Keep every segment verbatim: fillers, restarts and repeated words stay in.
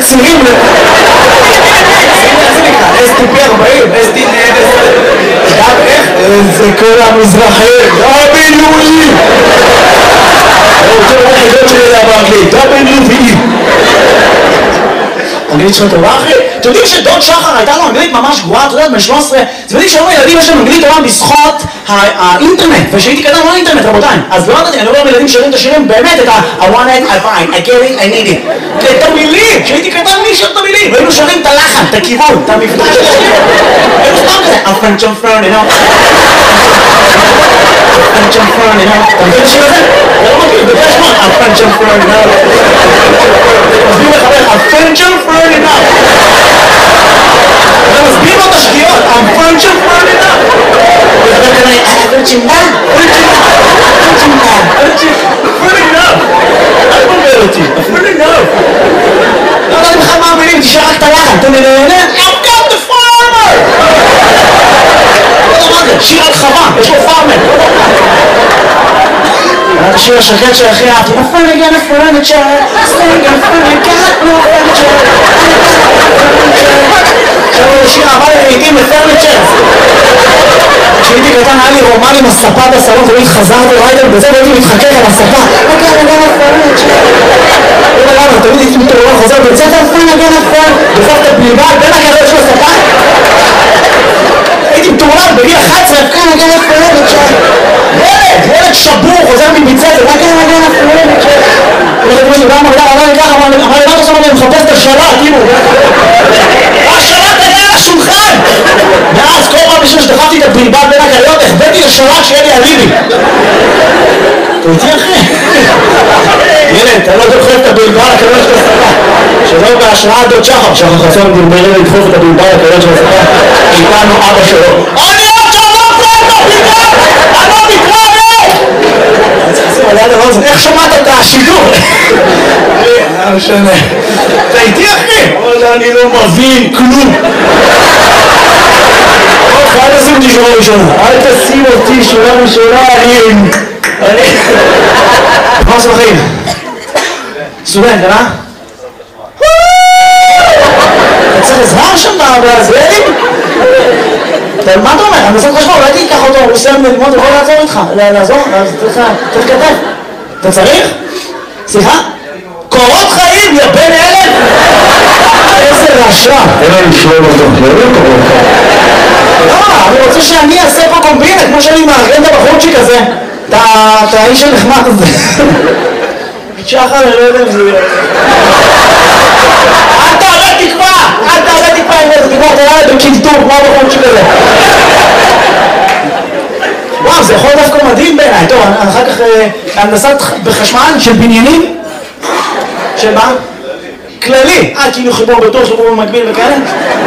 צירים. איך זה נקרא? אס טי פי ארבעים, אס טי פי גם איך? זה כל המזרחים, דאבליו-אי. הוא רוצה לומר חידות שלי זה באנגלית, דאבליו-אי. אנגלית שלו טובה אחי? אתם יודעים שדוד שחר הייתה לו אנגלית ממש גרועה, אתה יודעת, בן שלוש עשרה, אתם יודעים שהיום הילדים יש להם אנגלית טובה בזכות האינטרנט, ושהייתי קטן לא אינטרנט רבותיי, אז לא נתתי, אני אומר לילדים שרים את השירים באמת את ה- I want it, I find, I get it, I need it, את המילים, שהייתי קטן מי שר את המילים, והיינו שרים את הלחן, את הכיוון, את המבטא של השיר, היינו סתם כזה, I'm French, I'm French, you know, French, I'm French, you know, אתה מבין את השיר הזה? אתה לא מכיר, בגלל שמות, I'm French, I'm French, you know, מסביר לחבר, I'm French, I'm French, you know, אתה מסביר לו את השגיאות, I'm French, I'm French, you know, וחבר כנראה, אה, פרצ'ינדה, פרצ'ינדה, פרצ'ינדה, פרצ'ינדה, אל תבלבל אותי, פרצ'ינדה. לא יודעת בכלל מה המילים, תשאר רק את הלחן, אתה מנהנה, I've got the farmer! לא יודע מה זה, שיר על חווה, יש לו פארמר. השיר השקט שהכי אהבתי, A friend again, a furniture, a friend again, a friend again, no furniture, עכשיו הוא שיר אהבה לעיתים לפרניצ'ר. כשהייתי קטן היה לי רומן עם הספה בסלון, תמיד חזרתי ריידר בזה והייתי מתחכך על הספה. אוקיי, אני גם הפרניצ'ר. לא יודע למה, תמיד הייתי מתעורר חוזר בית ספר, פרן הגן הפרן, דופק את הבלבל בין הגריות של הספה. הייתי מתעורר בגיל אחת עשרה, פרן הגן הפרניצ'ר. ילד, ילד שבור, חוזר מבית ספר, פרן הגן הפרניצ'ר. הולך את מישהו, גם אמר, אמר לי ככה, אמר לי, אמר לי, מה אתה עושה? אני מחפש את השלט, כאילו. השלט היה על השולחן! ואז כל פעם בשביל שדחפתי את הבלבל בין הגריות, החבאתי לשלט שיהיה לי אליבי. אתה איתי אחי? ילד, אתה לא דוחף את הבלבל לקריות של הספה. שלא בהשראת דוד שחר, שחר חסון דלברים לדחוף את הבלבל לקריות של הספה. איתנו אבא שלו. אני עוד שלום פה את הבלבל! אני לא מתראה! אני צריך לשים על יד הרוזן, איך שמעת את השידור? לא משנה. אתה איתי אחי? אבל אני לא מבין כלום. אל תשים אותי שורה ראשונה. אל תשים אותי שורה ראשונה. אני... אני... מה עושה בחיים? סטודנט, אה? אתה צריך עזרה שם בזבלים? מה אתה אומר? אני מנסה חשבון, אולי תיקח אותו, הוא סיים ללמוד, הוא יכול לעזור איתך. לעזור? צריך כתב. אתה צריך? סליחה? קורות חיים, יא בן אלף! איזה רשע! אין לי לשאול אותו, לא קורות חיים. לא, אני רוצה שאני אעשה פה קומבינה, כמו שאני מארגן את הבחורצ'יק הזה. את האיש הנחמד הזה. שחר, אני לא יודע אם זה יהיה. אל תעלה תקווה! אל תעלה תקווה עם איזה תקווה, תראה בקינטור, כמו הבחורצ'יק הזה. וואו, זה יכול דווקא מדהים בעיניי. טוב, אחר כך הנדסת בחשמל של בניינים. של מה? כללי. אה, כאילו חיבור בטוח, חיבור במקביל וכאלה?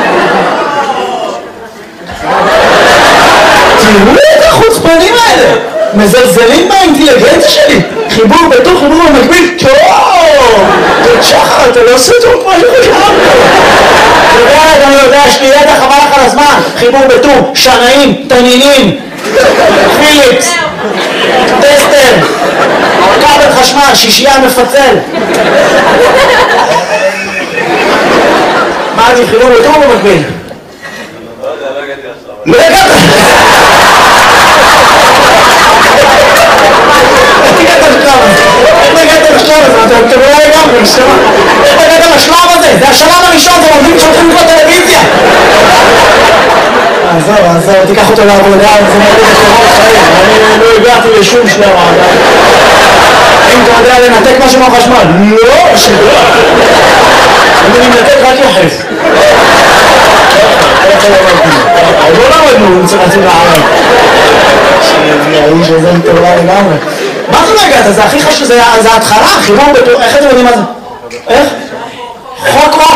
תראו את החוצפנים האלה! מזלזלים באינטליגנציה שלי! חיבור בטוח, חיבור במקביל, טוב! דוד שחר, אתה לא עושה טוב כמו שחשבנו! אתה יודע, אני יודע, יש לי ידע חבל לך על הזמן! חיבור בטור, שנאים, תנינים, פיליפס, טסטר, כבל חשמל, שישייה מפצל. מה אני חיבור בטור במקביל? לא יודע, לא הגעתי לשלב. לא הגעת? איך הגעת לשלב הזה? איך הגעת לשלב הזה? אתה לא לגמרי, נשמע. איך הגעת לשלב הזה? זה השלב הראשון, זה מובילים שהולכים לקרוא טלוויזיה. עזוב, עזוב, תיקח אותו לעבודה, זה מוביל לשלב חיים. אני לא הגעתי לשום שלב. האם אתה יודע לנתק משהו מהחשמל? לא, שלא. אני מנתק רק יחס. לא למדנו, צריך להציב לערב. שהאיש הזה מטורלה לגמרי. מה זה לא הגעת? זה הכי חשוב, זה ההתחלה, חיבור בטוח. איך אתם יודעים מה זה? איך? חוק